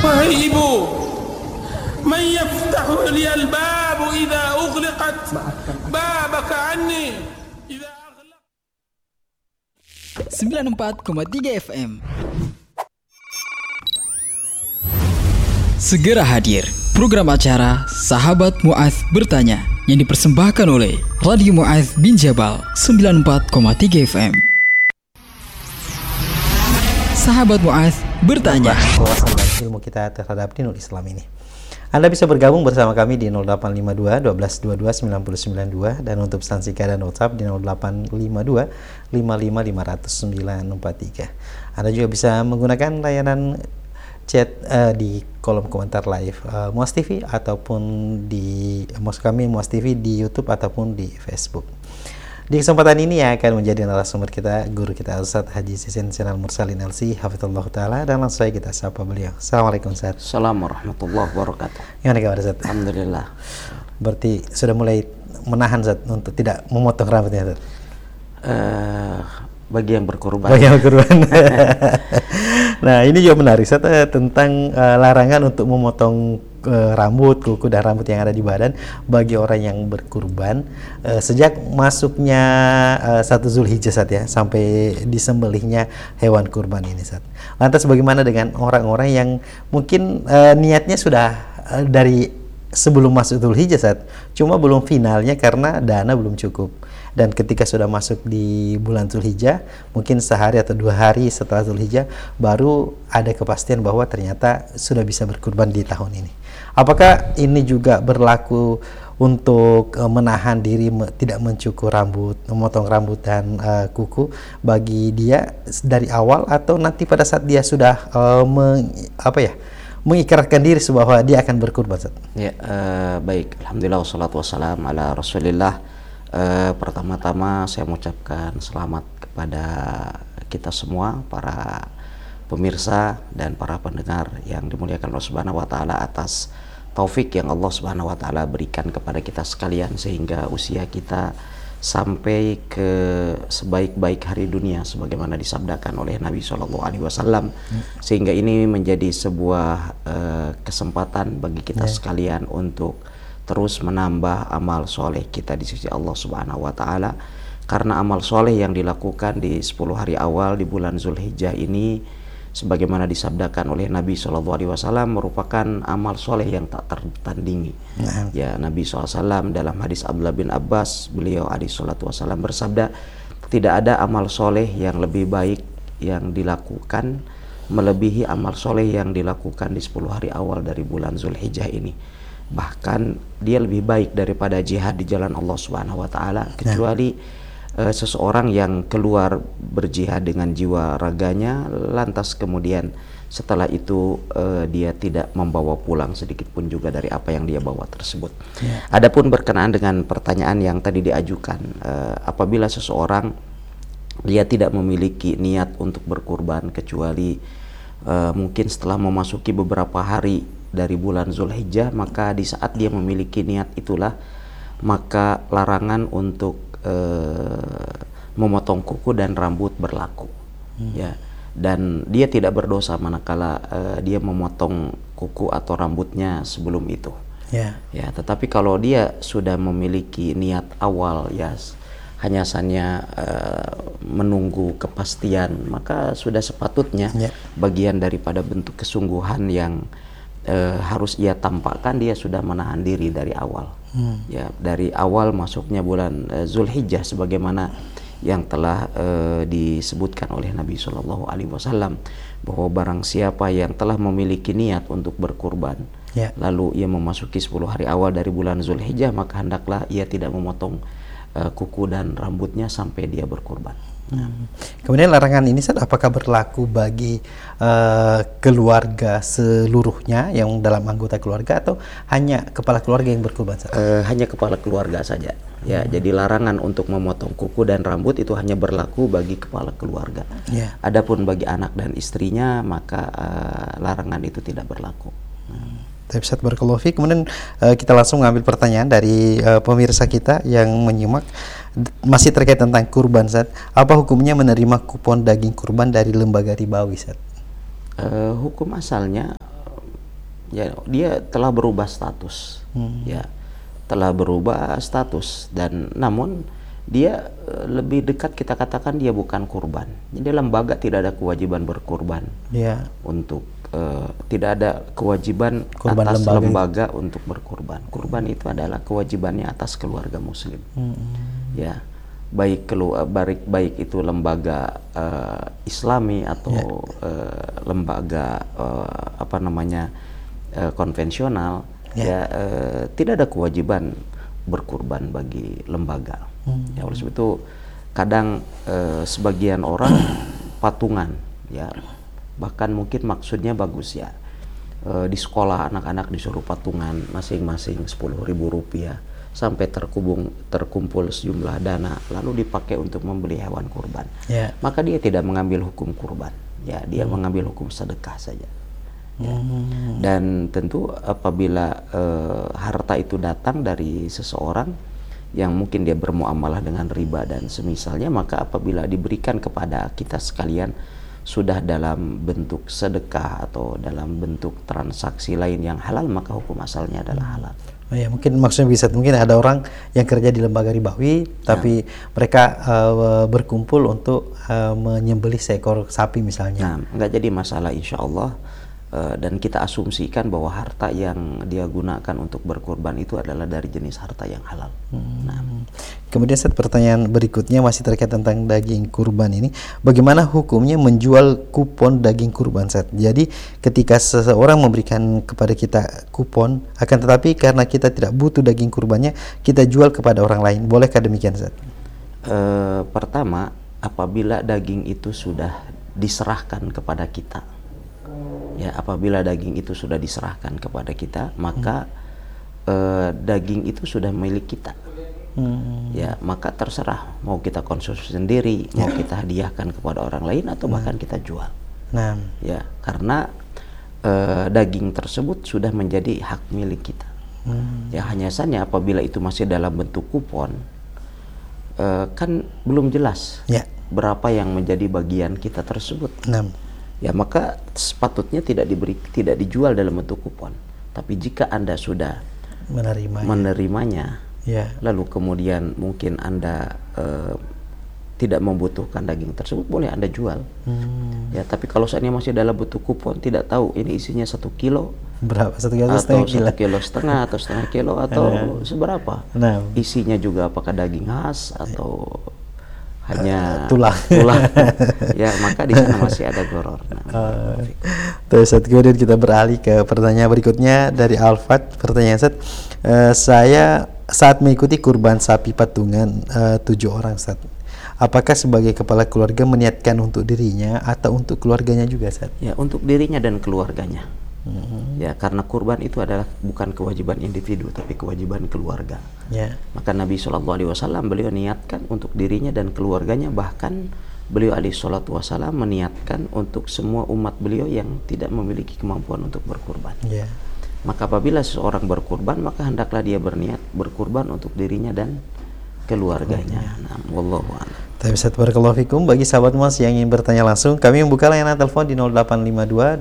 Wahai ibu, man yaftahu li al-bab idza ughliqat babaka anni idza aghlaq. 94,3 FM. Segera hadir program acara Sahabat Mu'adz Bertanya yang dipersembahkan oleh Radio Mu'adz bin Jabal 94,3 FM. Sahabat Mu'adz Bertanya. Wawasan dan ilmu kita terhadap dinul Islam ini. Anda bisa bergabung bersama kami di 0852 1222 992 dan untuk pesan singkat dan WhatsApp di 0852 5550943. Anda juga bisa menggunakan layanan chat di kolom komentar live Mu'adz TV ataupun di Mu'adz TV di YouTube ataupun di Facebook. Di kesempatan ini yang akan menjadi narasumber kita guru kita Ustadz Haji Sisin Sinal Mursalin LC Hafizullah Ta'ala, dan langsung saja kita sapa beliau. Assalamualaikum Ustadz. Assalamualaikum warahmatullahi wabarakatuh. Gimana kabar Ustadz? Alhamdulillah. Berarti sudah mulai menahan Ustadz untuk tidak memotong rambutnya Ustadz? Bagi yang berkorban. Nah, ini juga menarik Ustadz, tentang larangan untuk memotong rambut, kuku dan rambut yang ada di badan bagi orang yang berkurban sejak masuknya 1 Zulhijjah Ustadz ya, sampai disembelihnya hewan kurban ini Ustadz. Lantas bagaimana dengan orang-orang yang mungkin niatnya sudah dari sebelum masuk Zulhijjah Ustadz, cuma belum finalnya karena dana belum cukup, dan ketika sudah masuk di bulan Zulhijjah, mungkin sehari atau 2 hari setelah Zulhijjah baru ada kepastian bahwa ternyata sudah bisa berkurban di tahun ini. Apakah ini juga berlaku untuk menahan diri tidak mencukur rambut, memotong rambut dan kuku bagi dia dari awal, atau nanti pada saat dia sudah mengikrarkan diri bahwa dia akan berkurban? Ya, baik. Alhamdulillah wassalatu wassalam ala Rasulillah. Pertama-tama saya mengucapkan selamat kepada kita semua, para pemirsa dan para pendengar yang dimuliakan Allah Subhanahu wa taala, atas taufik yang Allah Subhanahu wa taala berikan kepada kita sekalian sehingga usia kita sampai ke sebaik-baik hari dunia sebagaimana disabdakan oleh Nabi SAW, sehingga ini menjadi sebuah kesempatan bagi kita sekalian untuk terus menambah amal soleh kita di sisi Allah Subhanahu wa taala, karena amal soleh yang dilakukan di 10 hari awal di bulan Zulhijjah ini sebagaimana disabdakan oleh Nabi SAW merupakan amal soleh yang tak tertandingi. Ya, Nabi SAW dalam hadis Abdullah bin Abbas, beliau alaihi salatu wasallam bersabda, tidak ada amal soleh yang lebih baik yang dilakukan melebihi amal soleh yang dilakukan di 10 hari awal dari bulan Zulhijjah ini. Bahkan dia lebih baik daripada jihad di jalan Allah Subhanahu wa taala, kecuali seseorang yang keluar berjihad dengan jiwa raganya, lantas kemudian setelah itu dia tidak membawa pulang sedikit pun juga dari apa yang dia bawa tersebut. Adapun berkenaan dengan pertanyaan yang tadi diajukan, apabila seseorang dia tidak memiliki niat untuk berkurban kecuali mungkin setelah memasuki beberapa hari dari bulan Zulhijjah, maka di saat dia memiliki niat itulah maka larangan untuk memotong kuku dan rambut berlaku. Ya, dan dia tidak berdosa manakala dia memotong kuku atau rambutnya sebelum itu. Ya, tetapi kalau dia sudah memiliki niat awal, ya hanya saja menunggu kepastian, maka sudah sepatutnya bagian daripada bentuk kesungguhan yang harus ia tampakkan, dia sudah menahan diri dari awal. Ya, dari awal masuknya bulan Zulhijjah sebagaimana yang telah disebutkan oleh Nabi SAW, bahwa barang siapa yang telah memiliki niat untuk berkurban lalu ia memasuki 10 hari awal dari bulan Zulhijjah, maka hendaklah ia tidak memotong kuku dan rambutnya sampai dia berkurban. Kemudian larangan ini apakah berlaku bagi keluarga seluruhnya yang dalam anggota keluarga, atau hanya kepala keluarga yang berkurban? Hanya kepala keluarga saja. Ya, jadi larangan untuk memotong kuku dan rambut itu hanya berlaku bagi kepala keluarga. Adapun bagi anak dan istrinya maka larangan itu tidak berlaku. Tapi Ustadz barakallahu fiik. Kemudian kita langsung mengambil pertanyaan dari pemirsa kita yang menyimak, masih terkait tentang kurban Ustadz. Apa hukumnya menerima kupon daging kurban dari lembaga ribawi Ustadz? Hukum asalnya Ya, dia telah berubah status. Ya, telah berubah status, dan namun dia lebih dekat kita katakan dia bukan kurban. Jadi lembaga tidak ada kewajiban berkurban. Ya. Untuk tidak ada kewajiban Kurban atas lembaga. untuk berkurban. Kurban itu adalah kewajibannya atas keluarga muslim. Ya, baik itu lembaga Islami atau lembaga konvensional. Tidak ada kewajiban berkurban bagi lembaga. Ya, oleh sebab itu kadang sebagian orang patungan, ya, bahkan mungkin maksudnya bagus, ya, di sekolah anak-anak disuruh patungan masing-masing 10.000 rupiah sampai terkumpul sejumlah dana lalu dipakai untuk membeli hewan kurban. Maka dia tidak mengambil hukum kurban, ya, dia mengambil hukum sedekah saja. Ya. Dan tentu apabila harta itu datang dari seseorang yang mungkin dia bermuamalah dengan riba dan semisalnya, maka apabila diberikan kepada kita sekalian sudah dalam bentuk sedekah atau dalam bentuk transaksi lain yang halal, maka hukum asalnya adalah halal. Oh ya, mungkin maksudnya bisa, mungkin ada orang yang kerja di lembaga ribawi tapi mereka berkumpul untuk menyembelih seekor sapi misalnya. Nah, nggak jadi masalah insya Allah. Dan kita asumsikan bahwa harta yang dia gunakan untuk berkurban itu adalah dari jenis harta yang halal. Kemudian pertanyaan berikutnya masih terkait tentang daging kurban ini. Bagaimana hukumnya menjual kupon daging kurban, Ustaz? Jadi ketika seseorang memberikan kepada kita kupon, akan tetapi karena kita tidak butuh daging kurbannya, kita jual kepada orang lain. Bolehkah demikian, Ustaz? Pertama, apabila daging itu sudah diserahkan kepada kita, ya, apabila daging itu sudah diserahkan kepada kita, maka daging itu sudah milik kita. Ya, maka terserah mau kita konsumsi sendiri, mau kita hadiahkan kepada orang lain atau bahkan kita jual. Ya, karena daging tersebut sudah menjadi hak milik kita. Ya, hanya saja apabila itu masih dalam bentuk kupon, kan belum jelas berapa yang menjadi bagian kita tersebut. Ya, maka sepatutnya tidak dijual dalam bentuk kupon. Tapi jika Anda sudah menerimanya, lalu kemudian mungkin Anda tidak membutuhkan daging tersebut, boleh Anda jual. Ya, tapi kalau seandainya masih dalam bentuk kupon, tidak tahu ini isinya 1 kilo, berapa, 1 kilo atau 1,5 kilo atau setengah kilo atau seberapa, isinya juga apakah daging khas atau hanya tulang. Ya, maka di sana masih ada goror. Terus kemudian kita beralih ke pertanyaan berikutnya dari Alfat. Pertanyaan saya saat mengikuti kurban sapi patungan 7 orang, Ustaz, apakah sebagai kepala keluarga meniatkan untuk dirinya atau untuk keluarganya juga, Ustaz? Ya, untuk dirinya dan keluarganya. Ya, karena kurban itu adalah bukan kewajiban individu tapi kewajiban keluarga. Maka Nabi SAW beliau niatkan untuk dirinya dan keluarganya, bahkan beliau SAW meniatkan untuk semua umat beliau yang tidak memiliki kemampuan untuk berkurban. Maka apabila seseorang berkurban, maka hendaklah dia berniat berkurban untuk dirinya dan keluarganya. Wallahu a'lam. Barakallahu fikum. Bagi sahabat Mas yang ingin bertanya langsung, kami membuka layanan telepon di 0852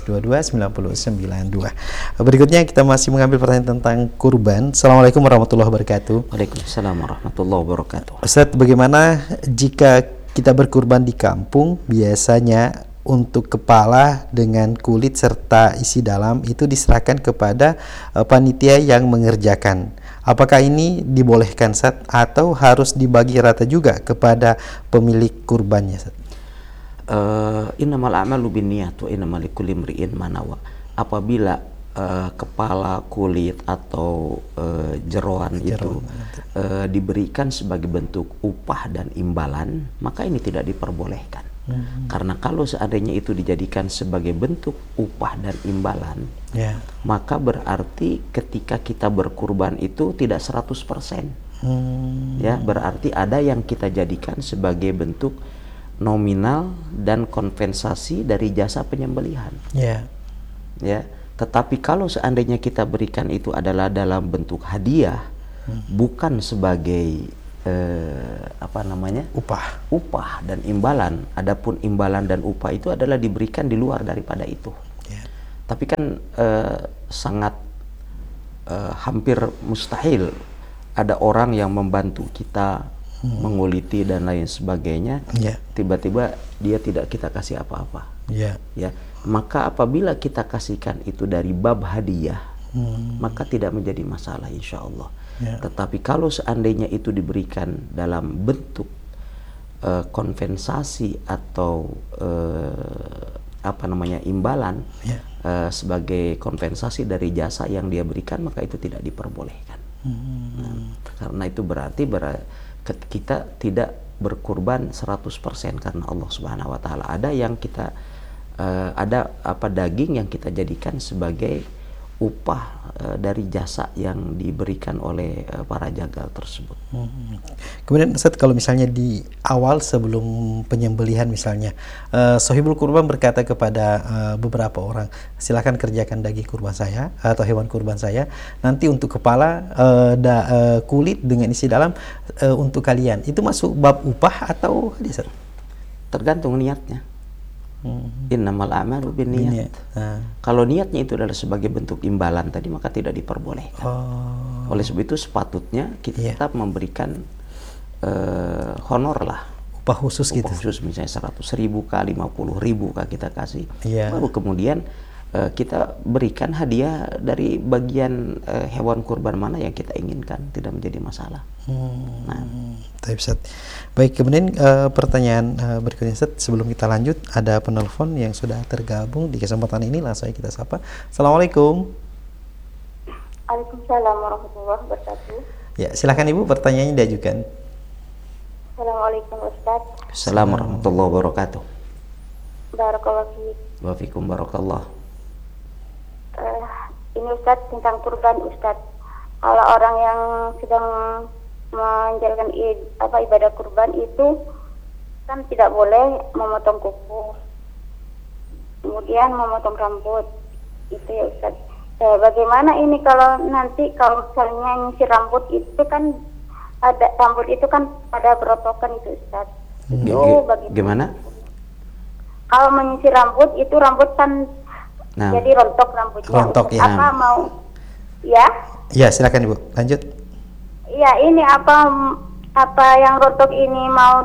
1222 992. Berikutnya kita masih mengambil pertanyaan tentang kurban. Assalamualaikum warahmatullahi wabarakatuh. Waalaikumsalam warahmatullahi wabarakatuh. Ustaz, bagaimana jika kita berkurban di kampung? Biasanya untuk kepala dengan kulit serta isi dalam itu diserahkan kepada panitia yang mengerjakan. Apakah ini dibolehkan, Ustaz, atau harus dibagi rata juga kepada pemilik kurbannya, Ustaz? Innamal a'malu binniyat wa innamal likulli imri'in ma nawa. Apabila kepala, kulit atau jeroan itu diberikan sebagai bentuk upah dan imbalan, maka ini tidak diperbolehkan. Karena kalau seandainya itu dijadikan sebagai bentuk upah dan imbalan, maka berarti ketika kita berkurban itu tidak 100%. Ya, berarti ada yang kita jadikan sebagai bentuk nominal dan kompensasi dari jasa penyembelihan. Ya, tetapi kalau seandainya kita berikan itu adalah dalam bentuk hadiah, bukan sebagai upah dan imbalan. Adapun imbalan dan upah itu adalah diberikan di luar daripada itu. Tapi kan sangat hampir mustahil ada orang yang membantu kita menguliti dan lain sebagainya, tiba-tiba dia tidak kita kasih apa-apa. Ya, maka apabila kita kasihkan itu dari bab hadiah, maka tidak menjadi masalah insya Allah. Tetapi kalau seandainya itu diberikan dalam bentuk kompensasi atau imbalan sebagai kompensasi dari jasa yang dia berikan, maka itu tidak diperbolehkan. Karena itu berarti kita tidak berkurban 100% karena Allah Subhanahu wa taala. Ada yang kita daging yang kita jadikan sebagai upah dari jasa yang diberikan oleh para jagal tersebut. Kemudian Ustaz, kalau misalnya di awal sebelum penyembelihan misalnya, Sohibul Kurban berkata kepada beberapa orang, silakan kerjakan daging kurban saya atau hewan kurban saya, nanti untuk kepala kulit dengan isi dalam untuk kalian. Itu masuk bab upah atau hadis? Tergantung niatnya. Innamal a'malu binniyat. Kalau niatnya itu adalah sebagai bentuk imbalan tadi, maka tidak diperbolehkan. Oleh sebab itu sepatutnya kita tetap memberikan honor lah, upah khusus gitu. Khusus misalnya 100.000 kah, 50.000 kah kita kasih. Baru kemudian kita berikan hadiah dari bagian hewan kurban mana yang kita inginkan, tidak menjadi masalah. Baik, kemudian pertanyaan berikutnya Ustaz, sebelum kita lanjut ada penelpon yang sudah tergabung di kesempatan ini, langsung kita sapa. Assalamualaikum. Waalaikumsalam warahmatullahi wabarakatuh. Ya, silakan Ibu, pertanyaannya diajukan. Assalamualaikum Ustaz. Assalamualaikum warahmatullahi wabarakatuh. Barakallahu fiik. Wa fiikum barakallah. Ini Ustaz tentang kurban Ustaz. Kalau orang yang sedang menjalankan ibadah kurban itu kan tidak boleh memotong kuku, kemudian memotong rambut, itu ya Ustaz. Bagaimana ini kalau nanti kalau misalnya nyisir rambut itu kan ada rambut itu kan pada berotokan itu Ustaz. Itu gimana? Kalau menyisir rambut itu rambut kan jadi rontok rambutnya. Rontok ya. Apa mau? Ya? Ya, silakan Ibu, lanjut. Ya, ini apa yang rontok ini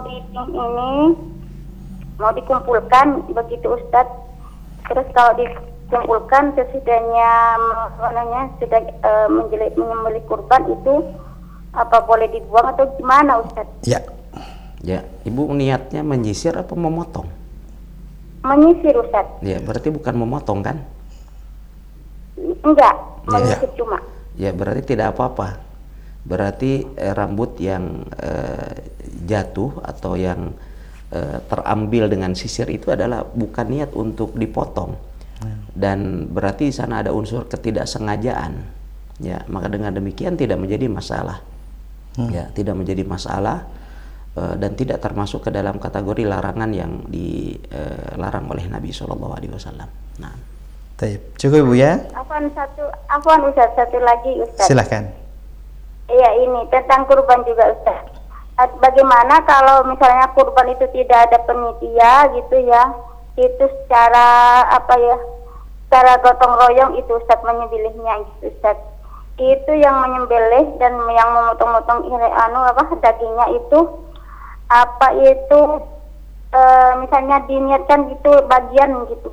mau dikumpulkan begitu Ustaz. Terus kalau dikumpulkan sesudahnya sudah menyembelih kurban itu apa boleh dibuang atau gimana Ustaz? Ya, Ibu niatnya menyisir apa memotong? Menyisir Ustaz. Ya, berarti bukan memotong kan? Enggak, menyisir cuma. Ya, berarti tidak apa-apa. Berarti rambut yang jatuh atau yang terambil dengan sisir itu adalah bukan niat untuk dipotong. Dan berarti di sana ada unsur ketidaksengajaan. Ya, maka dengan demikian tidak menjadi masalah. Ya, tidak menjadi masalah. Dan tidak termasuk ke dalam kategori larangan yang dilarang oleh Nabi SAW. Nah, cukup Ibu ya. Afwan Ustaz, satu lagi Ustaz. Silahkan. Iya, ini tentang kurban juga Ustaz. Bagaimana kalau misalnya kurban itu tidak ada penitia gitu ya? Itu secara secara gotong royong itu Ustaz menyembelihnya gitu Ustaz. Itu yang menyembelih dan yang memotong-motong dagingnya itu misalnya diniatkan gitu bagian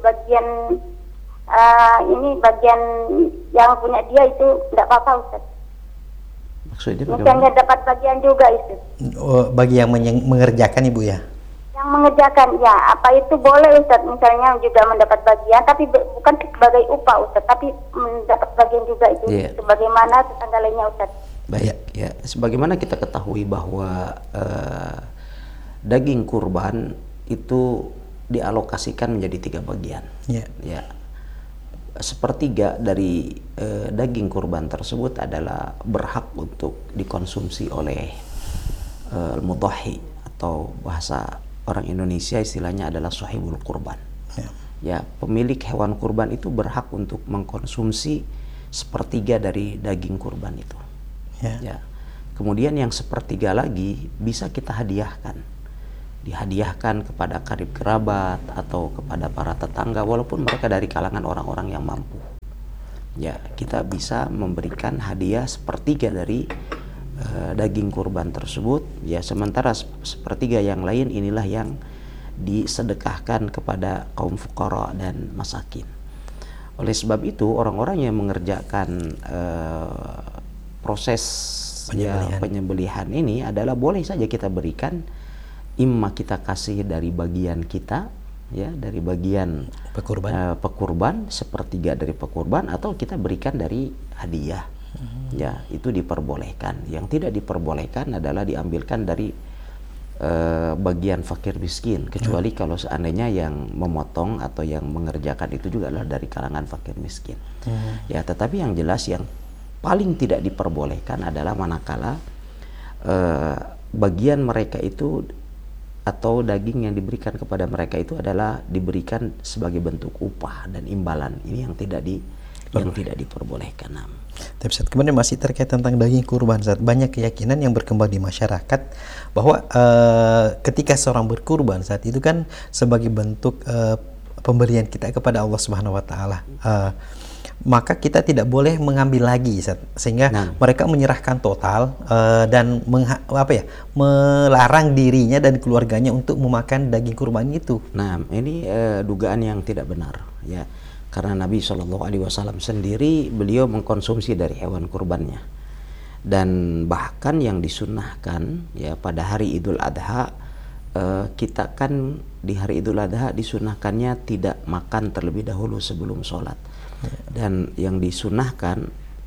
bagian yang punya dia itu tidak apa-apa Ustaz. Maksudnya misalnya dapat bagian juga itu. Bagi yang mengerjakan Ibu ya? Yang mengerjakan ya, apa itu boleh Ustaz, misalnya juga mendapat bagian tapi bukan sebagai upah Ustaz, tapi mendapat bagian juga itu. Sebagaimana tetangga lainnya Ustaz. Baik, ya. Sebagaimana kita ketahui bahwa daging kurban itu dialokasikan menjadi 3 bagian. Ya. Sepertiga dari daging kurban tersebut adalah berhak untuk dikonsumsi oleh mudhahi, atau bahasa orang Indonesia istilahnya adalah sahibul kurban. Ya, pemilik hewan kurban itu berhak untuk mengkonsumsi 1/3 dari daging kurban itu. Ya. Kemudian yang 1/3 lagi bisa kita hadiahkan dihadiahkan kepada karib kerabat atau kepada para tetangga walaupun mereka dari kalangan orang-orang yang mampu. Ya, kita bisa memberikan hadiah sepertiga dari daging kurban tersebut, ya, sementara sepertiga yang lain inilah yang disedekahkan kepada kaum fuqara dan masakin. Oleh sebab itu orang-orang yang mengerjakan proses penyembelihan ini adalah boleh saja kita berikan, imma kita kasih dari bagian kita, ya, dari bagian pekurban, sepertiga dari pekurban, atau kita berikan dari hadiah. Ya, itu diperbolehkan. Yang tidak diperbolehkan adalah diambilkan dari bagian fakir miskin, kecuali kalau seandainya yang memotong atau yang mengerjakan itu juga adalah dari kalangan fakir miskin. Ya, tetapi yang jelas yang paling tidak diperbolehkan adalah manakala bagian mereka itu atau daging yang diberikan kepada mereka itu adalah diberikan sebagai bentuk upah dan imbalan. Ini yang tidak diperbolehkan. Tapi Ustaz, kemudian masih terkait tentang daging kurban, Ustaz, banyak keyakinan yang berkembang di masyarakat bahwa ketika seorang berkurban saat itu kan sebagai bentuk pemberian kita kepada Allah Subhanahu wa taala. Maka kita tidak boleh mengambil lagi, Ustaz, sehingga mereka menyerahkan total dan melarang dirinya dan keluarganya untuk memakan daging kurban itu. Nah, ini dugaan yang tidak benar, ya, karena Nabi SAW sendiri beliau mengkonsumsi dari hewan kurbannya, dan bahkan yang disunnahkan, ya, pada hari Idul Adha, kita kan di hari Idul Adha disunnahkannya tidak makan terlebih dahulu sebelum sholat. Dan yang disunahkan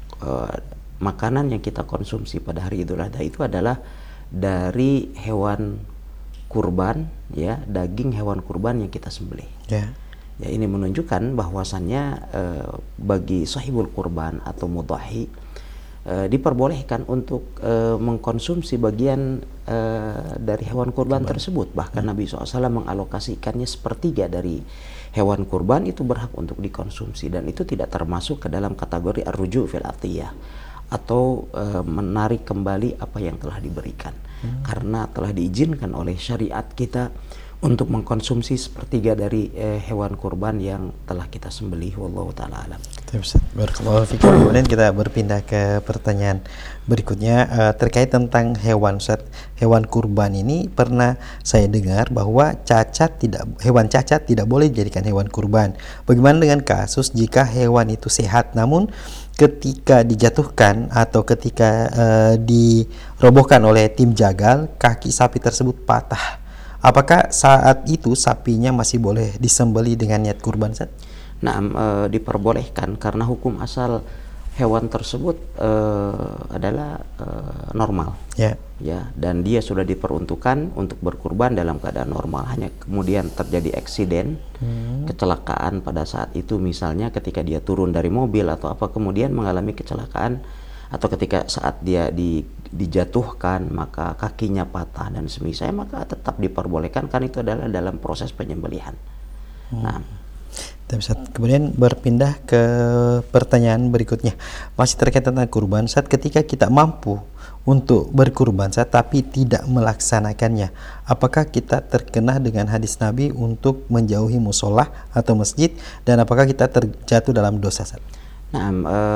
makanan yang kita konsumsi pada hari Idul Adha itu adalah dari hewan kurban, ya, daging hewan kurban yang kita sembelih. Ya, ini menunjukkan bahwasannya bagi sahibul kurban atau mudhahi diperbolehkan untuk mengkonsumsi bagian dari hewan kurban tersebut. Bahkan Nabi SAW mengalokasikannya sepertiga dari hewan kurban itu berhak untuk dikonsumsi, dan itu tidak termasuk ke dalam kategori ar-ruju' fil atiyah atau menarik kembali apa yang telah diberikan, karena telah diizinkan oleh syariat kita untuk mengkonsumsi sepertiga dari hewan kurban yang telah kita sembelih. Wallahu ta'ala alam. Barakallahu fikum. Kemudian kita berpindah ke pertanyaan berikutnya terkait tentang hewan, Ustaz. Hewan kurban ini pernah saya dengar bahwa hewan cacat tidak boleh dijadikan hewan kurban. Bagaimana dengan kasus jika hewan itu sehat namun ketika dijatuhkan atau ketika dirobohkan oleh tim jagal, kaki sapi tersebut patah? Apakah saat itu sapinya masih boleh disembelih dengan niat kurban, Ustaz? Nah, diperbolehkan karena hukum asal hewan tersebut adalah normal. Ya, dan dia sudah diperuntukkan untuk berkurban dalam keadaan normal. Hanya kemudian terjadi eksiden, kecelakaan pada saat itu, misalnya ketika dia turun dari mobil atau apa, kemudian mengalami kecelakaan, atau ketika saat dia dijatuhkan maka kakinya patah dan semisal, maka tetap diperbolehkan karena itu adalah dalam proses penyembelihan. Nah, kemudian berpindah ke pertanyaan berikutnya, masih terkait tentang kurban. Saat ketika kita mampu untuk berkurban tapi tidak melaksanakannya, apakah kita terkena dengan hadis Nabi untuk menjauhi musola atau masjid, dan apakah kita terjatuh dalam dosa, Ustaz? Nah,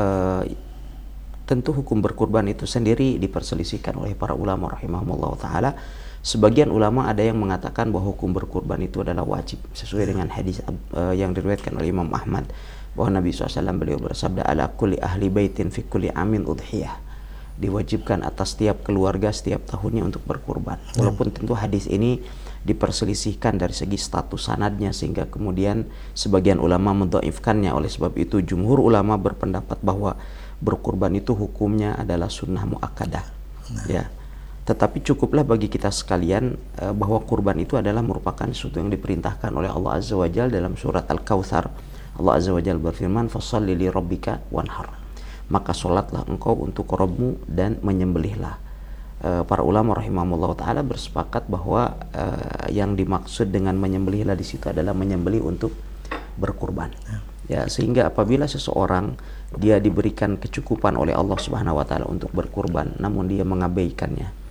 tentu hukum berkurban itu sendiri diperselisihkan oleh para ulama rahimahumullah ta'ala. Sebagian ulama ada yang mengatakan bahwa hukum berkurban itu adalah wajib sesuai dengan hadis yang diriwayatkan oleh Imam Ahmad, bahwa Nabi SAW beliau bersabda, ala kulli ahli baitin fi kulli amin udhiyah, diwajibkan atas setiap keluarga setiap tahunnya untuk berkurban. Walaupun tentu hadis ini diperselisihkan dari segi status sanadnya, sehingga kemudian sebagian ulama mendhaifkannya. Oleh sebab itu jumhur ulama berpendapat bahwa berkurban itu hukumnya adalah sunnah muakkadah. Ya, tetapi cukuplah bagi kita sekalian bahwa kurban itu adalah merupakan sesuatu yang diperintahkan oleh Allah Azza wa Jalla dalam surat Al-Kautsar. Allah Azza wa Jalla berfirman, fasholli li rabbika wanhar, maka sholatlah engkau untuk Rabbmu dan menyembelihlah. Para ulama rahimahumullah ta'ala bersepakat bahwa yang dimaksud dengan menyembelihlah di situ adalah menyembelih untuk berkurban. Ya, sehingga apabila seseorang dia diberikan kecukupan oleh Allah Subhanahu wa taala untuk berkurban namun dia mengabaikannya,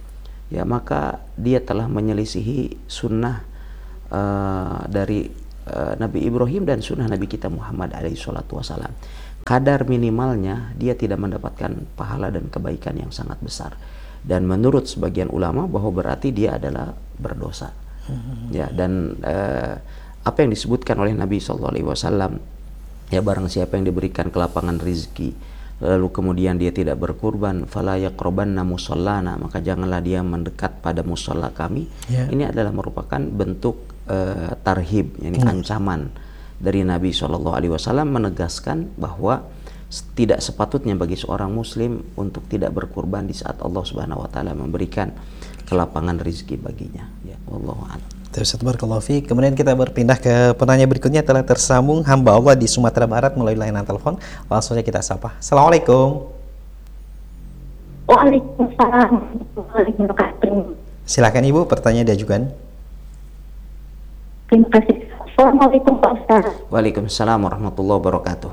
ya maka dia telah menyelisihi sunnah dari Nabi Ibrahim dan sunnah Nabi kita Muhammad alaihi salatu wasalam. Kadar minimalnya dia tidak mendapatkan pahala dan kebaikan yang sangat besar. Dan menurut sebagian ulama bahwa berarti dia adalah berdosa. Ya, dan apa yang disebutkan oleh Nabi SAW, ya barang siapa yang diberikan kelapangan rizki lalu kemudian dia tidak berkurban, fala yaqrabanna musallana, maka janganlah dia mendekat pada musalla kami. Ini adalah merupakan bentuk tarhib, yakni ancaman dari Nabi SAW menegaskan bahwa tidak sepatutnya bagi seorang muslim untuk tidak berkurban di saat Allah Subhanahu wa taala memberikan kelapangan rizki baginya. Ya, wallahu a'lam. Ustaz barakallahu fiik. Kemudian kita berpindah ke penanya berikutnya. Telah tersambung hamba Allah di Sumatera Barat melalui layanan telepon. Langsung saja kita sapa. Assalamualaikum. Waalaikumsalam warahmatullahi wabarakatuh. Silakan Ibu, pertanyaan diajukan. Terima kasih. Assalamualaikum Pak Ustaz. Waalaikumsalam warahmatullahi wabarakatuh.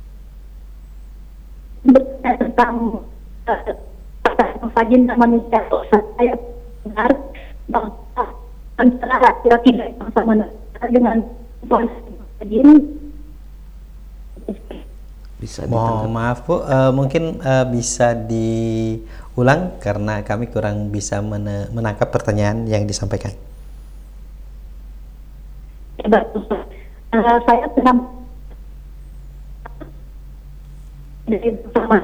Bertanya tentang fajin dan manusia, Ustaz. Saya benar bahwa antara laki-laki dan sama dengan fajin. Bisa Mohon maaf Bu, mungkin bisa diulang karena kami kurang bisa menangkap pertanyaan yang disampaikan. Saya pernah dari bersama.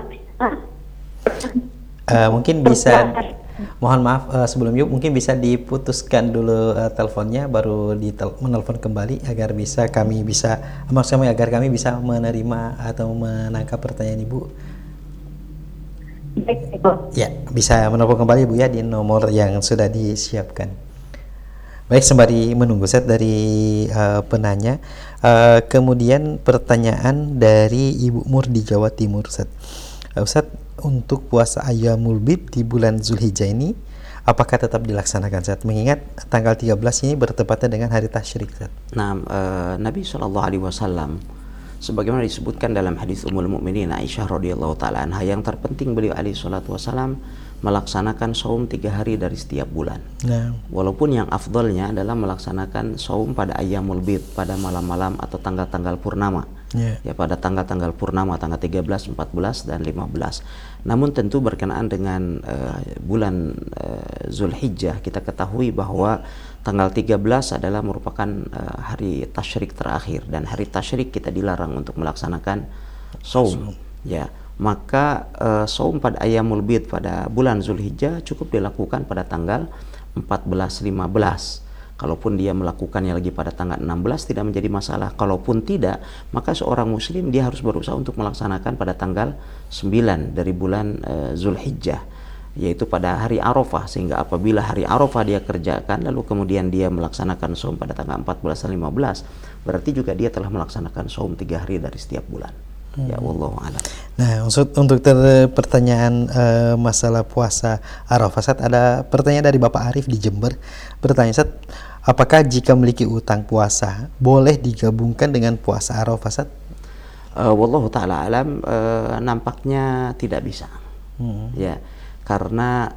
Mungkin bisa, mohon maaf sebelum Yuk, mungkin bisa diputuskan dulu teleponnya baru menelpon kembali agar bisa kami bisa maksudnya agar kami bisa menerima atau menangkap pertanyaan Ibu. Ya, bisa menelpon kembali Bu ya di nomor yang sudah disiapkan. Baik, sembari menunggu set dari penanya, kemudian pertanyaan dari Ibu Mur di Jawa Timur, Ustaz, untuk puasa Ayyamul Bid di bulan Zulhijjah ini apakah tetap dilaksanakan, Ustaz? Mengingat tanggal 13 ini bertepatan dengan hari tasyrik, Ustaz. Nah, Nabi SAW sebagaimana disebutkan dalam hadis Ummul Mukminin Aisyah radhiyallahu taala anha, yang terpenting beliau alaihi salatu wasallam melaksanakan saum 3 hari dari setiap bulan. Walaupun yang afdalnya adalah melaksanakan saum pada Ayyamul Bid, pada malam-malam atau tanggal-tanggal purnama. Ya, pada tanggal-tanggal purnama, tanggal 13, 14 dan 15. Namun tentu berkenaan dengan bulan Zulhijjah, kita ketahui bahwa tanggal 13 adalah merupakan hari tasyrik terakhir, dan hari tasyrik kita dilarang untuk melaksanakan saum. Ya, maka saum pada Ayyamul Bid pada bulan Zulhijjah cukup dilakukan pada tanggal 14-15. Kalaupun dia melakukannya lagi pada tanggal 16 tidak menjadi masalah. Kalaupun tidak, maka seorang muslim dia harus berusaha untuk melaksanakan pada tanggal 9 dari bulan Zulhijjah, yaitu pada hari Arafah, sehingga apabila hari Arafah dia kerjakan lalu kemudian dia melaksanakan saum pada tanggal 14 dan 15, berarti juga dia telah melaksanakan saum 3 hari dari setiap bulan. Ya, wallahu a'lam. Nah, untuk pertanyaan masalah puasa Arafah, Ustaz, ada pertanyaan dari Bapak Arif di Jember. Bertanya, Ustaz, apakah jika memiliki utang puasa boleh digabungkan dengan puasa Arafah, Ustaz? Wallahu ta'ala alam, nampaknya tidak bisa. Ya, karena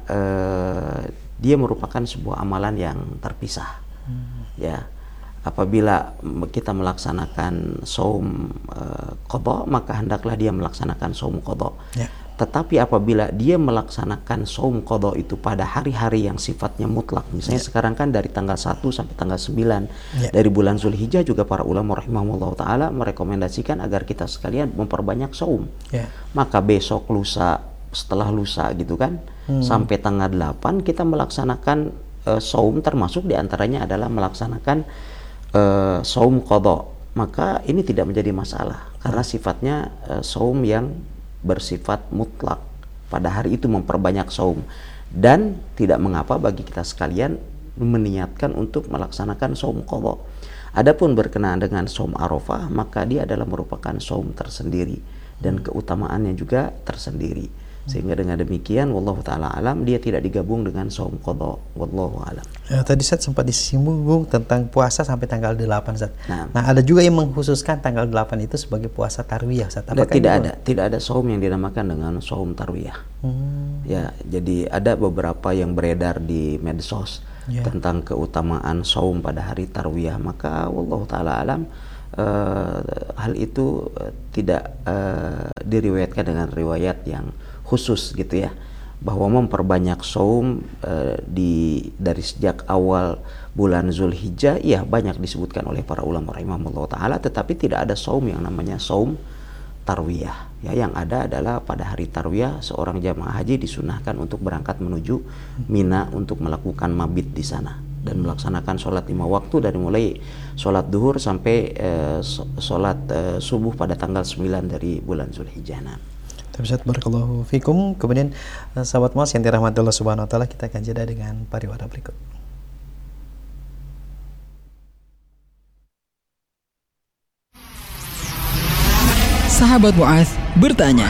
dia merupakan sebuah amalan yang terpisah. Ya, apabila kita melaksanakan saum qadha, maka hendaklah dia melaksanakan saum qadha. Tetapi apabila dia melaksanakan saum qadha itu pada hari-hari yang sifatnya mutlak, misalnya sekarang kan dari tanggal 1 sampai tanggal 9 dari bulan Zulhijjah, juga para ulama rahimahullah taala merekomendasikan agar kita sekalian memperbanyak saum. Maka besok, lusa, setelah lusa gitu kan, sampai tanggal 8 kita melaksanakan saum, termasuk diantaranya adalah melaksanakan saum qadha. Maka ini tidak menjadi masalah karena sifatnya saum yang bersifat mutlak, pada hari itu memperbanyak saum, dan tidak mengapa bagi kita sekalian meniatkan untuk melaksanakan saum qadha. Adapun berkenaan dengan saum Arafah, maka dia adalah merupakan saum tersendiri dan keutamaannya juga tersendiri, Sehingga dengan demikian wallahu taala alam dia tidak digabung dengan saum qadha. Wallahu alam. Tadi Ustaz sempat disinggung tentang puasa sampai tanggal 8 Ustaz. Nah, ada juga yang mengkhususkan tanggal 8 itu sebagai puasa tarwiyah Ustaz. Tidak ada saum yang dinamakan dengan saum tarwiyah. Ya, jadi ada beberapa yang beredar di medsos tentang keutamaan saum pada hari tarwiyah, maka wallahu taala alam hal itu tidak diriwayatkan dengan riwayat yang khusus gitu ya, bahwa memperbanyak saum dari sejak awal bulan Zulhijjah, ya banyak disebutkan oleh para ulama rahimahullah taala, tetapi tidak ada saum yang namanya saum tarwiyah. Ya, yang ada adalah pada hari tarwiyah seorang jamaah haji disunahkan untuk berangkat menuju Mina untuk melakukan mabit di sana dan melaksanakan sholat 5 waktu dari mulai sholat duhur sampai sholat subuh pada tanggal 9 dari bulan Zulhijjah. Ustaz, barakallahu fikum. Kemudian sahabat Mas yang dirahmati Allah Subhanahu wa taala, kita akan jeda dengan pariwara berikut. Sahabat Mu'adz bertanya.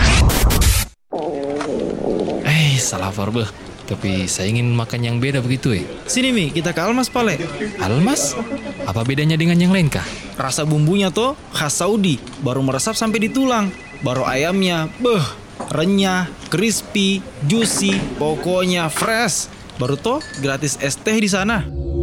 Salah beh. Tapi saya ingin makan yang beda begitu Sini Mi, kita ke Almas Pale. Almas? Apa bedanya dengan yang lain kah? Rasa bumbunya tuh khas Saudi, baru meresap sampai di tulang. Baru ayamnya, renyah, crispy, juicy, pokoknya fresh. Baru tuh gratis es teh di sana.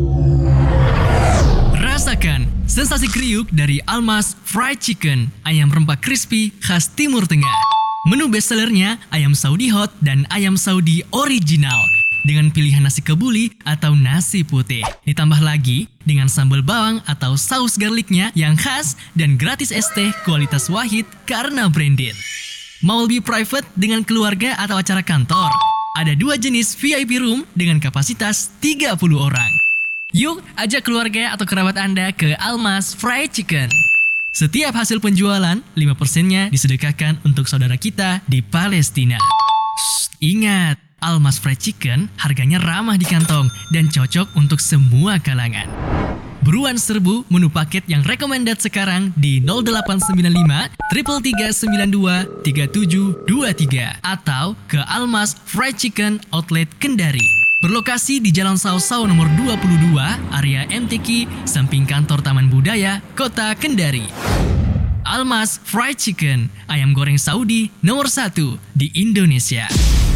Rasakan sensasi kriuk dari Almas Fried Chicken, ayam rempah crispy khas Timur Tengah. Menu bestsellernya ayam Saudi hot dan ayam Saudi original dengan pilihan nasi kebuli atau nasi putih. Ditambah lagi dengan sambal bawang atau saus garlicnya yang khas dan gratis es teh kualitas wahid karena branded. Mau lebih private dengan keluarga atau acara kantor? Ada 2 jenis VIP room dengan kapasitas 30 orang. Yuk, ajak keluarga atau kerabat Anda ke Almas Fried Chicken. Setiap hasil penjualan, 5%-nya disedekahkan untuk saudara kita di Palestina. Ingat, Almas Fried Chicken harganya ramah di kantong dan cocok untuk semua kalangan. Buruan serbu menu paket yang recommended sekarang di 0895 33392 3723 atau ke Almas Fried Chicken Outlet Kendari. Berlokasi di Jalan Sausau nomor 22, area MTQ, samping kantor Taman Budaya, Kota Kendari. Almas Fried Chicken, ayam goreng Saudi nomor 1 di Indonesia.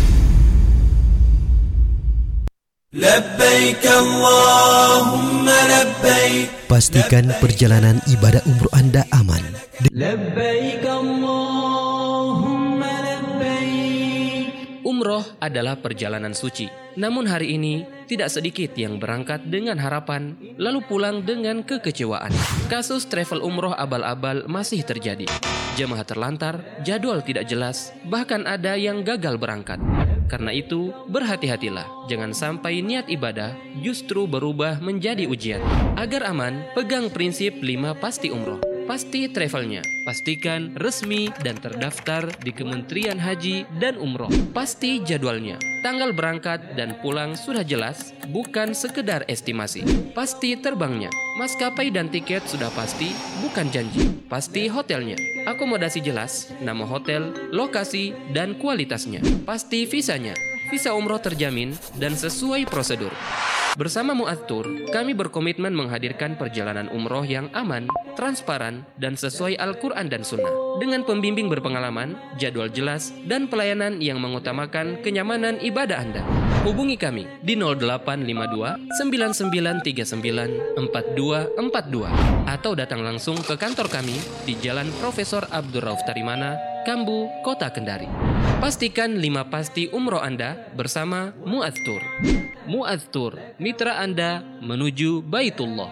Labbaik Allahumma labbaik. Pastikan perjalanan ibadah umroh Anda aman. Labbaik Allahumma labbaik. Umroh adalah perjalanan suci. Namun hari ini tidak sedikit yang berangkat dengan harapan lalu pulang dengan kekecewaan. Kasus travel umroh abal-abal masih terjadi. Jemaah terlantar, jadwal tidak jelas, bahkan ada yang gagal berangkat. Karena itu, berhati-hatilah. Jangan sampai niat ibadah justru berubah menjadi ujian. Agar aman, pegang prinsip 5 pasti umroh. Pasti travelnya, pastikan resmi dan terdaftar di Kementerian Haji dan Umroh. Pasti jadwalnya, tanggal berangkat dan pulang sudah jelas, bukan sekedar estimasi. Pasti terbangnya, maskapai dan tiket sudah pasti, bukan janji. Pasti hotelnya, akomodasi jelas, nama hotel, lokasi, dan kualitasnya. Pasti visanya, visa umroh terjamin dan sesuai prosedur. Bersama Mu'adz Tour, kami berkomitmen menghadirkan perjalanan umroh yang aman, transparan, dan sesuai Al-Quran dan Sunnah. Dengan pembimbing berpengalaman, jadwal jelas, dan pelayanan yang mengutamakan kenyamanan ibadah Anda. Hubungi kami di 0852 9939 4242 atau datang langsung ke kantor kami di Jalan Profesor Abdul Rauf Tarimana, Kambu, Kota Kendari. Pastikan 5 pasti umroh Anda bersama Mu'adz Tour. Mu'adz Tour, mitra Anda menuju Baitullah.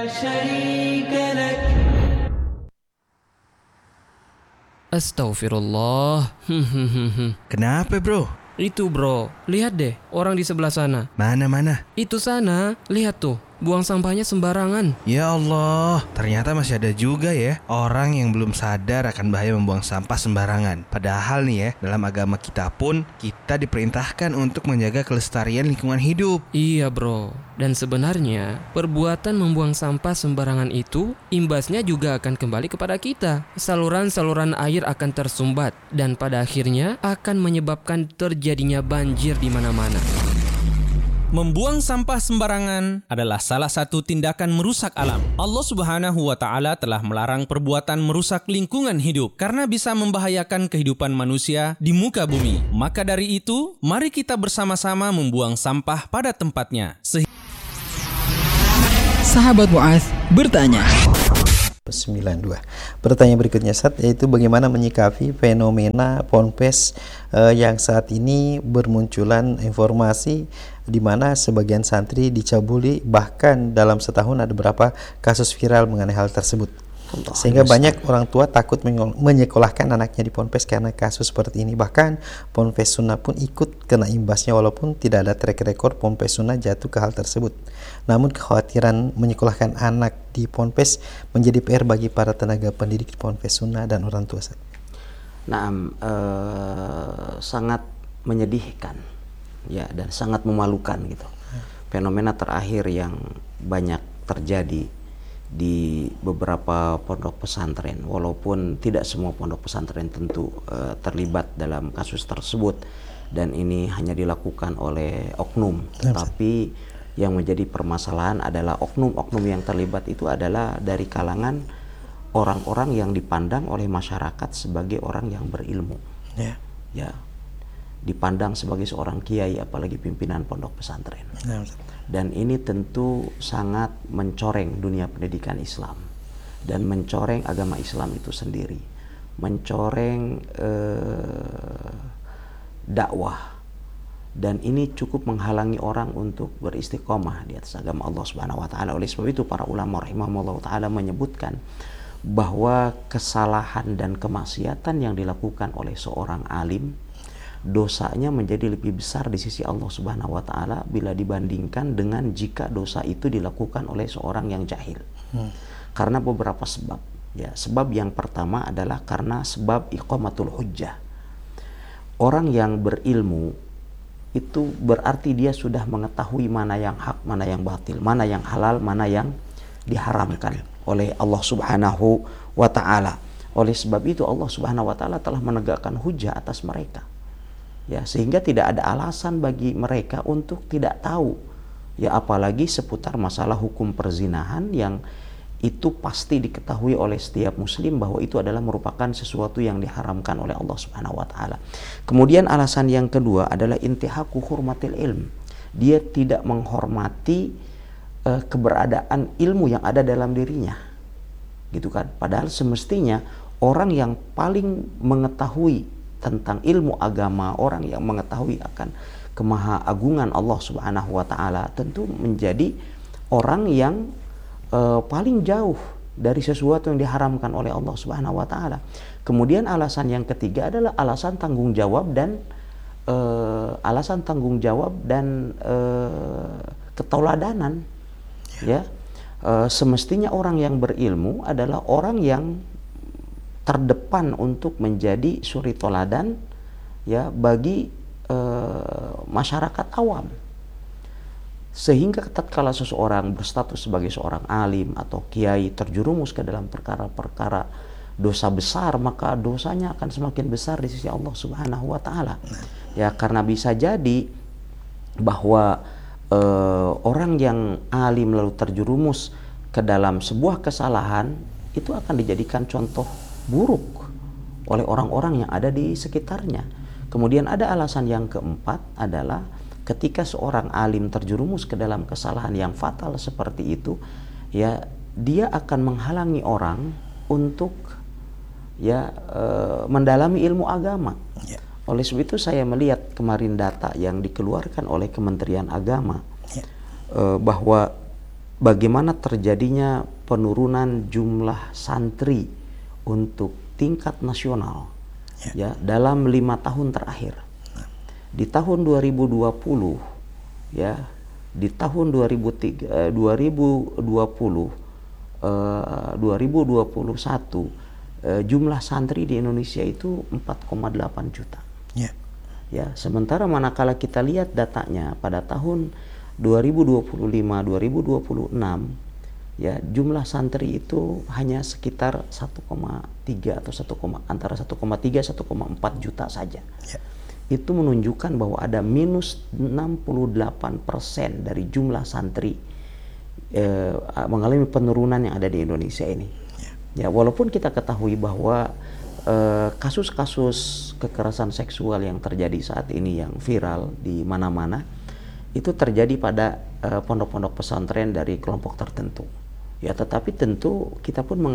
Astaghfirullah. Kenapa bro? Itu bro, lihat deh orang di sebelah sana. Mana? Itu sana, lihat tuh. buang sampahnya sembarangan. Ya Allah, ternyata masih ada juga ya orang yang belum sadar akan bahaya membuang sampah sembarangan. Padahal nih ya, dalam agama kita pun kita diperintahkan untuk menjaga kelestarian lingkungan hidup. Iya bro, dan sebenarnya perbuatan membuang sampah sembarangan itu imbasnya juga akan kembali kepada kita. Saluran-saluran air akan tersumbat dan pada akhirnya akan menyebabkan terjadinya banjir di mana-mana. Membuang sampah sembarangan adalah salah satu tindakan merusak alam. Allah Subhanahu wa Ta'ala telah melarang perbuatan merusak lingkungan hidup karena bisa membahayakan kehidupan manusia di muka bumi. Maka dari itu, mari kita bersama-sama membuang sampah pada tempatnya. Sahabat Mu'adz bertanya. 92. Pertanyaan berikutnya Ustaz, yaitu bagaimana menyikapi fenomena ponpes yang saat ini bermunculan informasi di mana sebagian santri dicabuli, bahkan dalam setahun ada beberapa kasus viral mengenai hal tersebut. Sehingga banyak orang tua takut menyekolahkan anaknya di ponpes karena kasus seperti ini. Bahkan ponpes sunnah pun ikut kena imbasnya walaupun tidak ada track record ponpes sunnah jatuh ke hal tersebut. Namun kekhawatiran menyekolahkan anak di ponpes menjadi PR bagi para tenaga pendidik di ponpes sunnah dan orang tua. Sangat menyedihkan ya, dan sangat memalukan gitu. Fenomena terakhir yang banyak terjadi di beberapa pondok pesantren, walaupun tidak semua pondok pesantren tentu terlibat dalam kasus tersebut, dan ini hanya dilakukan oleh oknum. Tetapi yang menjadi permasalahan adalah oknum-oknum yang terlibat itu adalah dari kalangan orang-orang yang dipandang oleh masyarakat sebagai orang yang berilmu, ya, dipandang sebagai seorang kiai, apalagi pimpinan pondok pesantren. Dan ini tentu sangat mencoreng dunia pendidikan Islam dan mencoreng agama Islam itu sendiri, mencoreng dakwah, dan ini cukup menghalangi orang untuk beristiqomah di atas agama Allah Subhanahu wa Ta'ala. Oleh sebab itu para ulama rahimahumullah ta'ala menyebutkan bahwa kesalahan dan kemaksiatan yang dilakukan oleh seorang alim, dosanya menjadi lebih besar di sisi Allah Subhanahu wa Ta'ala bila dibandingkan dengan jika dosa itu dilakukan oleh seorang yang jahil. Karena beberapa sebab. Ya, sebab yang pertama adalah karena sebab iqamatul hujjah. Orang yang berilmu itu berarti dia sudah mengetahui mana yang hak, mana yang batil, mana yang halal, mana yang diharamkan oleh Allah Subhanahu wa Ta'ala. Oleh sebab itu Allah Subhanahu wa Ta'ala telah menegakkan hujjah atas mereka. Ya, sehingga tidak ada alasan bagi mereka untuk tidak tahu, ya, apalagi seputar masalah hukum perzinahan yang itu pasti diketahui oleh setiap muslim bahwa itu adalah merupakan sesuatu yang diharamkan oleh Allah Subhanahu wa Ta'ala. Kemudian alasan yang kedua adalah intihaku hurmatil ilm. Dia tidak menghormati keberadaan ilmu yang ada dalam dirinya, gitu kan. Padahal semestinya orang yang paling mengetahui tentang ilmu agama, orang yang mengetahui akan kemahaagungan Allah Subhanahu wa Ta'ala, tentu menjadi orang yang paling jauh dari sesuatu yang diharamkan oleh Allah Subhanahu wa Ta'ala. Kemudian alasan yang ketiga adalah alasan tanggung jawab dan ketauladanan. Ya, semestinya orang yang berilmu adalah orang yang terdepan untuk menjadi suri toladan, ya, bagi masyarakat awam. Sehingga tatkala seseorang berstatus sebagai seorang alim atau kiai terjerumus ke dalam perkara-perkara dosa besar, maka dosanya akan semakin besar di sisi Allah Subhanahu wa Ta'ala. Ya, karena bisa jadi bahwa orang yang alim lalu terjerumus ke dalam sebuah kesalahan itu akan dijadikan contoh buruk oleh orang-orang yang ada di sekitarnya. Kemudian ada alasan yang keempat adalah ketika seorang alim terjerumus ke dalam kesalahan yang fatal seperti itu, ya, dia akan menghalangi orang untuk mendalami ilmu agama. Oleh sebab itu saya melihat kemarin data yang dikeluarkan oleh Kementerian Agama bahwa bagaimana terjadinya penurunan jumlah santri untuk tingkat nasional ya dalam 5 tahun terakhir. Di tahun 2020 ya di tahun 2021 jumlah santri di Indonesia itu 4,8 juta. Ya, sementara manakala kita lihat datanya pada tahun 2025-2026 ya, jumlah santri itu hanya sekitar 1,3 atau antara 1,3 1,4 juta saja. Itu menunjukkan bahwa ada minus 68% dari jumlah santri mengalami penurunan yang ada di Indonesia ini. Ya, walaupun kita ketahui bahwa kasus-kasus kekerasan seksual yang terjadi saat ini yang viral di mana-mana itu terjadi pada pondok-pondok pesantren dari kelompok tertentu. Ya, tetapi tentu kita pun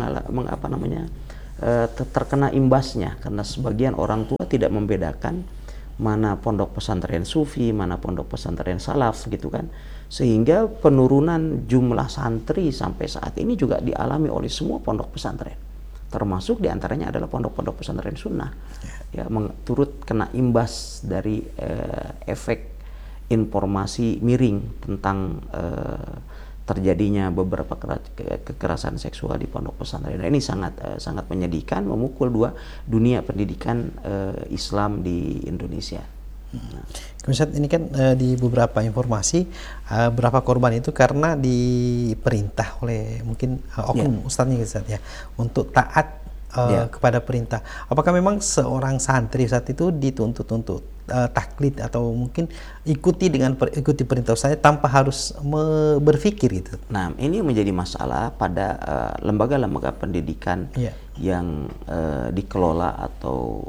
terkena imbasnya karena sebagian orang tua tidak membedakan mana pondok pesantren sufi, mana pondok pesantren salaf gitu kan. Sehingga penurunan jumlah santri sampai saat ini juga dialami oleh semua pondok pesantren. Termasuk diantaranya adalah pondok-pondok pesantren sunnah. Ya, turut kena imbas dari efek informasi miring tentang terjadinya beberapa kekerasan seksual di pondok pesantren. Nah, ini sangat menyedihkan, memukul dunia pendidikan Islam di Indonesia. Ustaz, ini kan di beberapa informasi berapa korban itu karena diperintah oleh mungkin oknum ustadznya Ustaz ya untuk taat kepada perintah. Apakah memang seorang santri saat itu dituntut untuk taklid atau mungkin ikuti perintah ustadznya tanpa harus berpikir gitu? Nah, ini menjadi masalah pada lembaga-lembaga pendidikan yang dikelola atau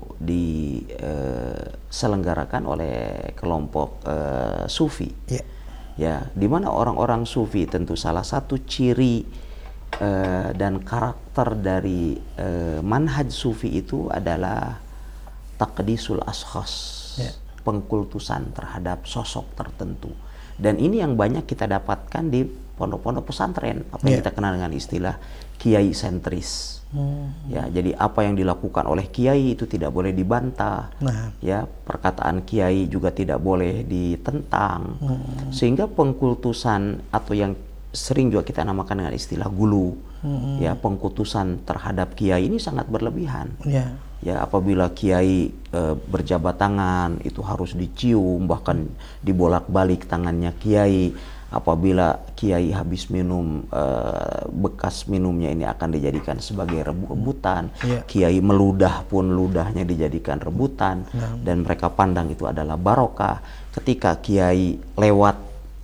diselenggarakan oleh kelompok sufi. Ya, di mana orang-orang sufi tentu salah satu ciri dan karakter dari manhaj sufi itu adalah taqdisul ashkhas, pengkultusan terhadap sosok tertentu. Dan ini yang banyak kita dapatkan di pondok-pondok pesantren, apa yang kita kenal dengan istilah kiai sentris. Ya, jadi apa yang dilakukan oleh kiai itu tidak boleh dibantah. Ya, perkataan kiai juga tidak boleh ditentang. Sehingga pengkultusan atau yang sering juga kita namakan dengan istilah gulu, ya, pengkultusan terhadap kiai ini sangat berlebihan. Ya, apabila kiai berjabat tangan itu harus dicium, bahkan dibolak-balik tangannya kiai. Apabila kiai habis minum, bekas minumnya ini akan dijadikan sebagai rebutan. Kiai meludah pun ludahnya dijadikan rebutan, dan mereka pandang itu adalah barokah. Ketika kiai lewat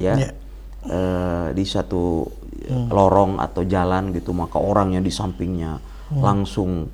di satu lorong atau jalan gitu, maka orang yang di sampingnya langsung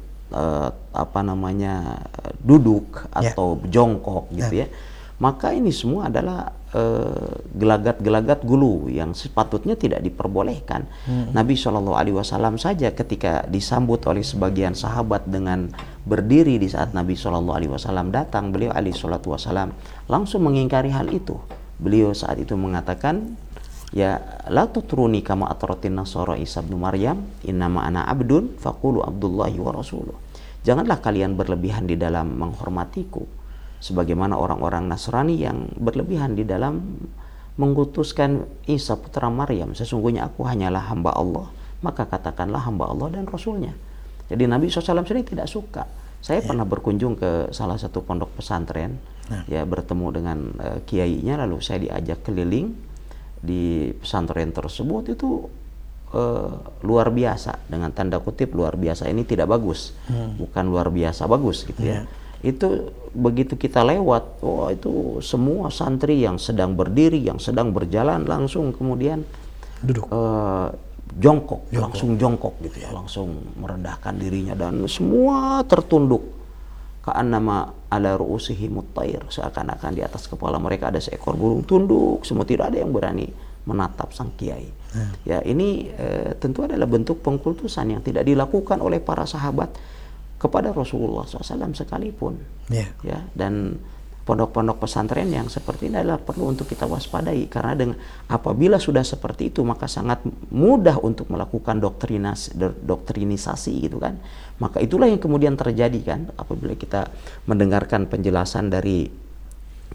duduk atau jongkok gitu ya. Maka ini semua adalah gelagat-gelagat gulu yang sepatutnya tidak diperbolehkan. Nabi SAW saja ketika disambut oleh sebagian sahabat dengan berdiri di saat Nabi SAW datang, beliau SAW langsung mengingkari hal itu. Beliau saat itu mengatakan, ya, la tutruni kama atratin nasara Isa bin Maryam, innama ana abdun faqulu Abdullahi wa rasuluh. Janganlah kalian berlebihan di dalam menghormatiku sebagaimana orang-orang Nasrani yang berlebihan di dalam mengutuskan Isa putra Maryam. Sesungguhnya aku hanyalah hamba Allah, maka katakanlah hamba Allah dan Rasulnya. Jadi Nabi SAW sendiri tidak suka. Saya pernah berkunjung ke salah satu pondok pesantren, ya, bertemu dengan kiainya, lalu saya diajak keliling di pesantren tersebut. Itu luar biasa, dengan tanda kutip luar biasa. Ini tidak bagus, bukan luar biasa bagus gitu ya. Itu begitu kita lewat, itu semua santri yang sedang berdiri, yang sedang berjalan langsung kemudian duduk, jongkok, langsung jongkok gitu ya, langsung merendahkan dirinya dan semua tertunduk. Ka'annama ala ru'usihimut thair, seakan-akan di atas kepala mereka ada seekor burung tunduk, semua, tidak ada yang berani menatap sang kiai. Ya, ini tentu adalah bentuk pengkultusan yang tidak dilakukan oleh para sahabat kepada Rasulullah SAW sekalipun. Ya, dan pondok-pondok pesantren yang seperti ini adalah perlu untuk kita waspadai, karena apabila sudah seperti itu maka sangat mudah untuk melakukan doktrinisasi gitu kan. Maka itulah yang kemudian terjadi kan, apabila kita mendengarkan penjelasan dari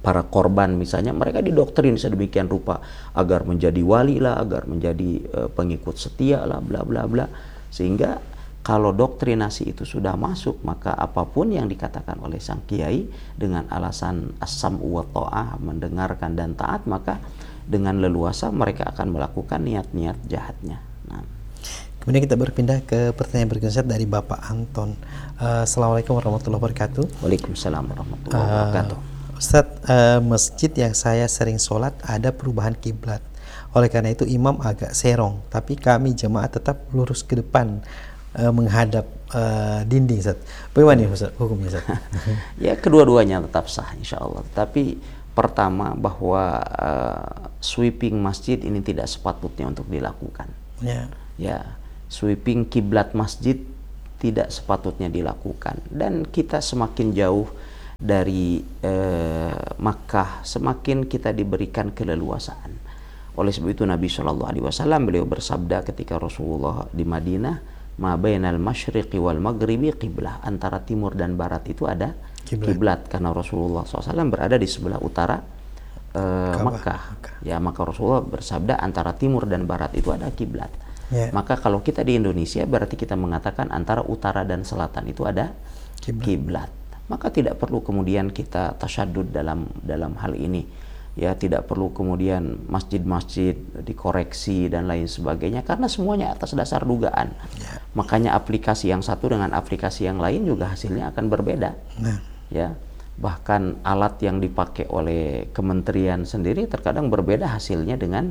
para korban misalnya, mereka didoktrin sedemikian rupa agar menjadi wali lah, agar menjadi pengikut setia lah, bla bla bla. Sehingga kalau doktrinasi itu sudah masuk, maka apapun yang dikatakan oleh sang kiai dengan alasan as-sam'u wa ta'ah, mendengarkan dan taat, maka dengan leluasa mereka akan melakukan niat-niat jahatnya. Nah. Kemudian kita berpindah ke pertanyaan berikutnya dari Bapak Anton. Assalamualaikum warahmatullahi wabarakatuh. Waalaikumsalam warahmatullahi wabarakatuh. Ustadz, masjid yang saya sering sholat ada perubahan kiblat. Oleh karena itu imam agak serong, tapi kami jemaah tetap lurus ke depan menghadap dinding, Ustadz. Bagaimana nih Ustadz, hukumnya, Ustadz? Ya, kedua-duanya tetap sah insya Allah. Tapi pertama, bahwa sweeping masjid ini tidak sepatutnya untuk dilakukan. Ya, sweeping kiblat masjid tidak sepatutnya dilakukan. Dan kita semakin jauh dari Makkah, semakin kita diberikan keleluasaan. Oleh sebab itu Nabi SAW beliau bersabda ketika Rasulullah di Madinah, ma bainal masyriqi wal maghribi qiblah, antara timur dan barat itu ada kiblat, karena Rasulullah SAW berada di sebelah utara Makkah. Ya, maka Rasulullah bersabda antara timur dan barat itu ada kiblat. Maka kalau kita di Indonesia berarti kita mengatakan antara utara dan selatan itu ada kiblat. Maka tidak perlu kemudian kita tasyadud dalam hal ini. Ya, tidak perlu kemudian masjid-masjid dikoreksi dan lain sebagainya, karena semuanya atas dasar dugaan. Makanya aplikasi yang satu dengan aplikasi yang lain juga hasilnya akan berbeda. Ya, bahkan alat yang dipakai oleh kementerian sendiri terkadang berbeda hasilnya dengan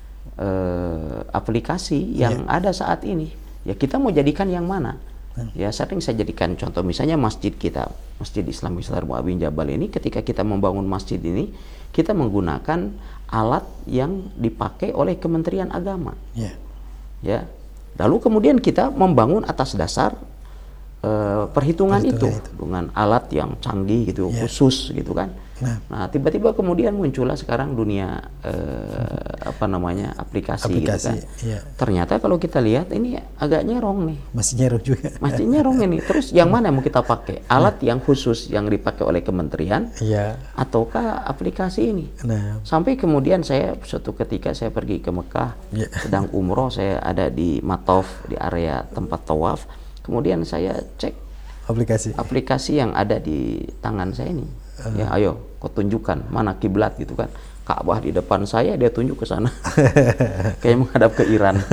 aplikasi yang ada saat ini. Ya, kita mau jadikan yang mana? Ya, sering saya jadikan contoh, misalnya masjid kita, Masjid Islam Besar Mu'adz bin Jabal ini, ketika kita membangun masjid ini, kita menggunakan alat yang dipakai oleh Kementerian Agama. Ya, lalu kemudian kita membangun atas dasar perhitungan itu dengan alat yang canggih gitu, khusus gitu kan. Nah, tiba-tiba kemudian muncullah sekarang dunia aplikasi gitu kan. Ternyata kalau kita lihat ini agak nyerong nih. Masih nyerong juga. Masih nyerong ini. Terus yang mana yang mau kita pakai? Alat yang khusus yang dipakai oleh kementerian, ataukah aplikasi ini? Sampai kemudian saya suatu ketika saya pergi ke Mekah, sedang umroh, saya ada di Mataf, di area tempat tawaf. Kemudian saya cek aplikasi yang ada di tangan saya ini. Ya, ayo kau tunjukkan mana kiblat gitu kan. Ka'bah di depan saya, dia tunjuk ke sana. Kayak menghadap ke Iran.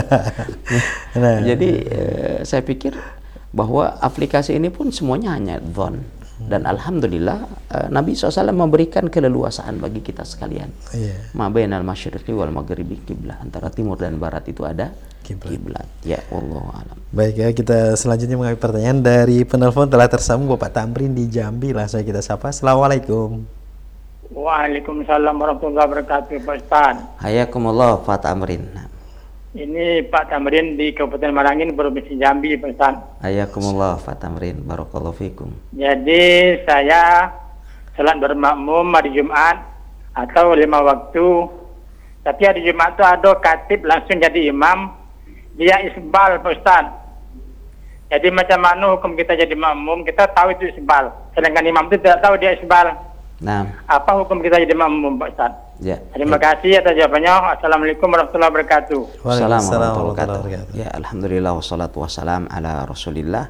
Jadi saya pikir bahwa aplikasi ini pun semuanya hanya dhon. Dan alhamdulillah Nabi SAW memberikan keleluasaan bagi kita sekalian. Ma bainal masyriqi wal maghribi qiblah, antara timur dan barat itu ada kiblat. Ya, wallahu alam. Baik, ya, kita selanjutnya mengambil pertanyaan dari penelpon telah tersambung Bapak Tamrin di Jambi. Langsung kita sapa. Assalamualaikum. Waalaikumsalam warahmatullahi wabarakatuh, Pak Ustaz. Hayakumullah Pak Tamrin. Ini Pak Tamrin di Kabupaten Marangin, Provinsi Jambi, Pak Ustaz. Hayakumullah Pak Tamrin, barakallahu fikum. Jadi saya salat bermakmum hari Jumat atau 5 waktu. Tapi hari Jumat itu ada khatib langsung jadi imam, dia isbal, Pak Ustaz. Jadi macam mana hukum kita jadi makmum? Kita tahu itu isbal, sedangkan imam itu tidak tahu dia isbal. Apa hukum kita jadi makmum, Pak Ustaz? Ya. Terima kasih atas jawabannya. Assalamualaikum warahmatullahi wabarakatuh. Waalaikumsalam warahmatullahi wabarakatuh. Ya, alhamdulillah wassalatu wassalam ala Rasulillah.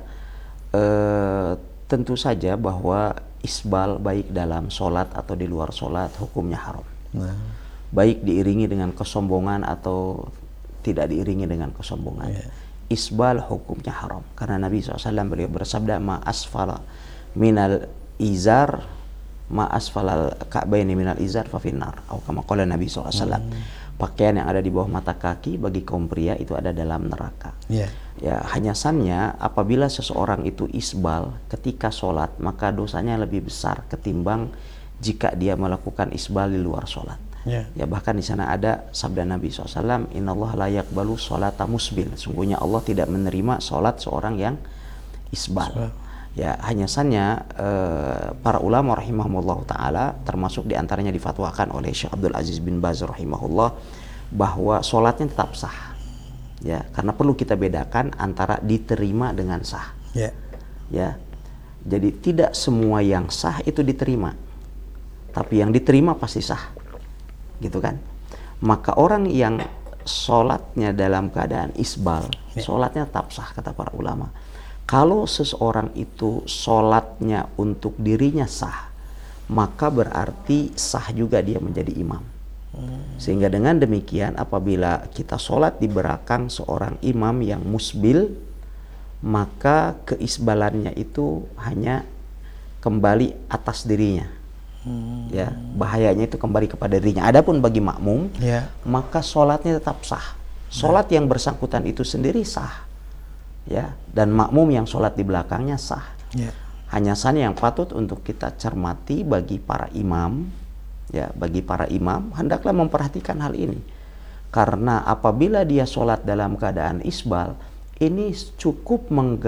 Tentu saja bahwa isbal baik dalam sholat atau di luar sholat hukumnya haram. Baik diiringi dengan kesombongan atau tidak diiringi dengan kesombongan. Isbal hukumnya haram karena Nabi SAW beliau bersabda, ma asfala minal izar ma asfalal ka'baini minal izar fa finnar, atau kama qala Nabi SAW. Pakaian yang ada di bawah mata kaki bagi kaum pria itu ada dalam neraka. Ya, hanya sannya apabila seseorang itu isbal ketika sholat, maka dosanya lebih besar ketimbang jika dia melakukan isbal di luar sholat. Ya, bahkan di sana ada sabda Nabi SAW, innallaha la yaqbalu sholata musbil, sungguhnya Allah tidak menerima sholat seorang yang isbal. Ya, hanya saja para ulama rahimahumullah ta'ala, termasuk diantaranya difatwakan oleh Syekh Abdul Aziz bin Baz rahimahullah, bahwa sholatnya tetap sah. Ya, karena perlu kita bedakan antara diterima dengan sah. Ya, jadi tidak semua yang sah itu diterima. tapi yang diterima pasti sah, gitu kan? Maka orang yang sholatnya dalam keadaan isbal, sholatnya tetap sah kata para ulama. Kalau seseorang itu sholatnya untuk dirinya sah, maka berarti sah juga dia menjadi imam. Sehingga dengan demikian apabila kita sholat di belakang seorang imam yang musbil, maka keisbalannya itu hanya kembali atas dirinya. Ya, bahayanya itu kembali kepada dirinya. Adapun bagi makmum, maka sholatnya tetap sah. Sholat yang bersangkutan itu sendiri sah, ya, dan makmum yang sholat di belakangnya sah. Hanya saja yang patut untuk kita cermati bagi para imam, ya, bagi para imam hendaklah memperhatikan hal ini, karena apabila dia sholat dalam keadaan isbal, ini cukup